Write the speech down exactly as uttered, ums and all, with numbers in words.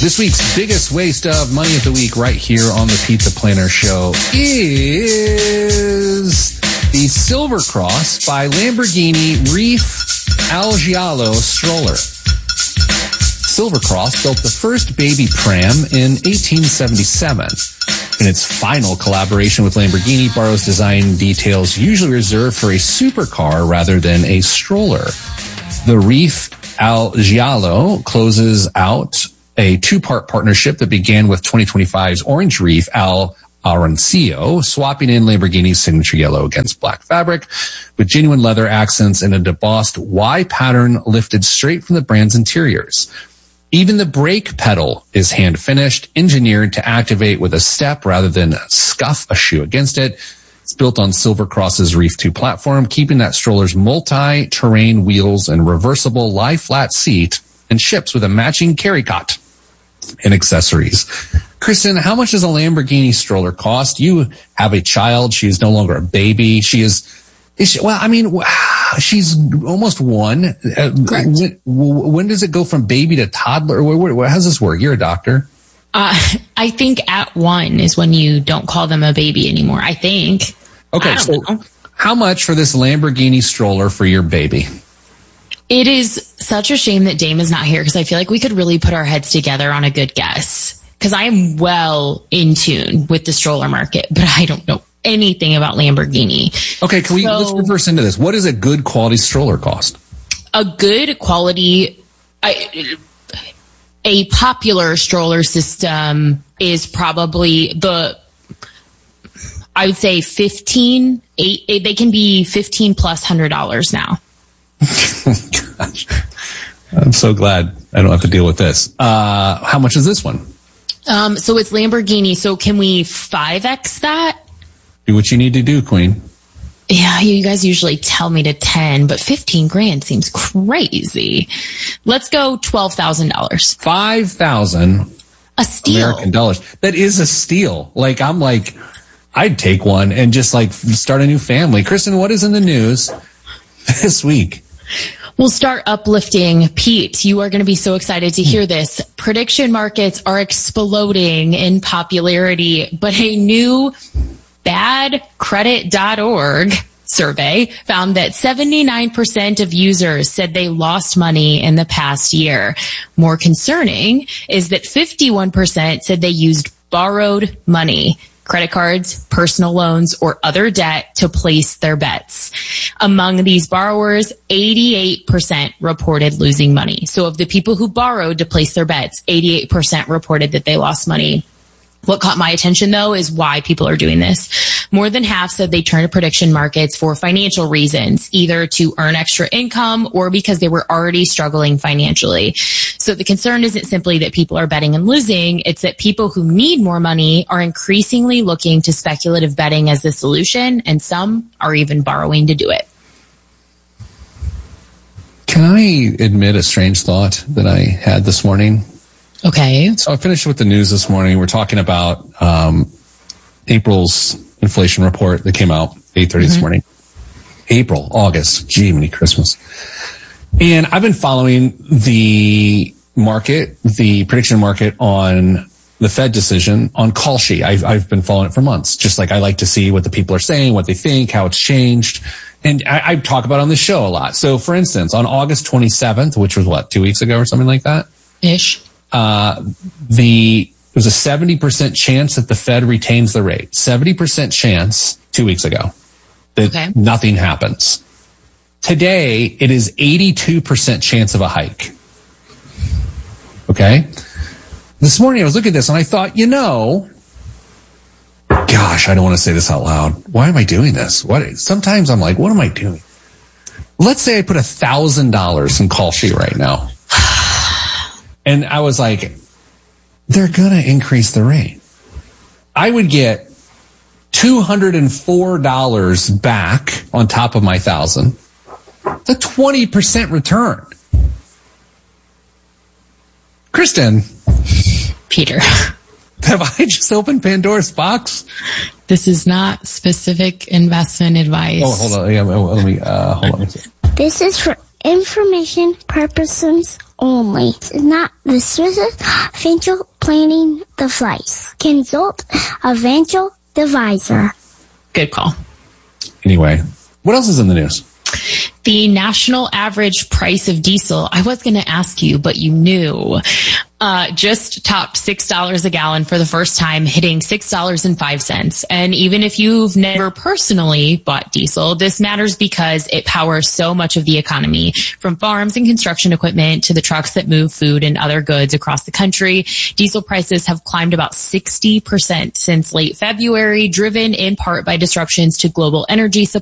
This week's biggest waste of money of the week right here on the Pizza Planner Show is the Silver Cross by Lamborghini Reef Al Giallo stroller. Silver Cross built the first baby pram in eighteen seventy-seven. In its final collaboration with Lamborghini, borrows design details usually reserved for a supercar rather than a stroller. The Reef Al Giallo closes out a two-part partnership that began with twenty twenty-five's Orange Reef Al Arancio, swapping in Lamborghini's signature yellow against black fabric with genuine leather accents and a debossed Y pattern lifted straight from the brand's interiors. Even the brake pedal is hand-finished, engineered to activate with a step rather than scuff a shoe against it. It's built on Silver Cross's Reef two platform, keeping that stroller's multi-terrain wheels and reversible lie-flat seat, and ships with a matching carry cot and accessories. Kristen, how much does a Lamborghini stroller cost? You have a child. She is no longer a baby. She is, is she, well, I mean, she's almost one. Correct. When, when does it go from baby to toddler? Where, where, where, how does this work? You're a doctor. Uh, I think at one is when you don't call them a baby anymore. I think. Okay. I So know. How much for this Lamborghini stroller for your baby? It is such a shame that Dame is not here because I feel like we could really put our heads together on a good guess. Because I am well in tune with the stroller market, but I don't know anything about Lamborghini. Okay, can we So, let's reverse into this. What does a good quality stroller cost? A good quality, I, a popular stroller system is probably the, I would say fifteen, eight, they can be fifteen plus hundred dollars now. Gosh. I'm so glad I don't have to deal with this. Uh, how much is this one? Um, so it's Lamborghini. So can we five X that? Do what you need to do, Queen. Yeah, you guys usually tell me to ten, but fifteen grand seems crazy. Let's go twelve thousand dollars. five thousand A steal. American dollars. That is a steal. Like, I'm like, I'd take one and just like start a new family. Kristen, what is in the news this week? We'll start uplifting. Pete, you are going to be so excited to hear this. Prediction markets are exploding in popularity, but a new bad credit dot org survey found that seventy-nine percent of users said they lost money in the past year. More concerning is that fifty-one percent said they used borrowed money, credit cards, personal loans, or other debt to place their bets. Among these borrowers, eighty-eight percent reported losing money. So of the people who borrowed to place their bets, eighty-eight percent reported that they lost money. What caught my attention, though, is why people are doing this. More than half said they turned to prediction markets for financial reasons, either to earn extra income or because they were already struggling financially. So the concern isn't simply that people are betting and losing. It's that people who need more money are increasingly looking to speculative betting as the solution, and some are even borrowing to do it. Can I admit a strange thought that I had this morning? Okay. So I finished with the news this morning. We're talking about um, April's inflation report that came out eight thirty mm-hmm. this morning. April, August, gee, many Christmas. And I've been following the market, the prediction market on the Fed decision on call sheet. I've, I've been following it for months. Just like I like to see what the people are saying, what they think, how it's changed. And I, I talk about it on this show a lot. So for instance, on August twenty-seventh, which was what, two weeks ago or something like that? Ish. Uh, the, there's a seventy percent chance that the Fed retains the rate. seventy percent chance two weeks ago that okay. nothing happens. Today, it is eighty-two percent chance of a hike. Okay. This morning I was looking at this and I thought, you know, gosh, I don't want to say this out loud. Why am I doing this? What? Sometimes I'm like, what am I doing? Let's say I put a thousand dollars in call sheet right now. And I was like, they're going to increase the rate. I would get two hundred four dollars back on top of my thousand. It's a twenty percent return. Kristen. Peter. Have I just opened Pandora's box? This is not specific investment advice. Oh, hold on. Yeah, let me, uh, hold on. This is for information purposes only. It's not the Swiss financial planning device. Consult a financial advisor. Good call. Anyway, what else is in the news? The national average price of diesel, I was going to ask you, but you knew, uh, just topped six dollars a gallon for the first time, hitting six dollars and five cents. And even if you've never personally bought diesel, this matters because it powers so much of the economy, from farms and construction equipment to the trucks that move food and other goods across the country. Diesel prices have climbed about sixty percent since late February, driven in part by disruptions to global energy supply